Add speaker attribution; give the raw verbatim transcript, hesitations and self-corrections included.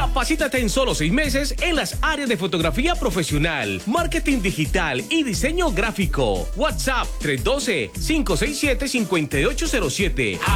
Speaker 1: Capacítate en solo seis meses en las áreas de fotografía profesional, marketing digital y diseño gráfico. WhatsApp tres uno dos, cinco seis siete, cinco ocho cero siete.